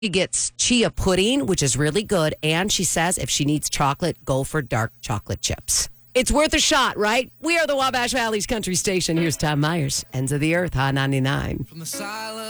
She gets chia pudding, which is really good. And she says if she needs chocolate, go for dark chocolate chips. It's worth a shot, right? We are the Wabash Valley's country station. Here's Tom Myers, Ends of the Earth, Hot 99. From the silence.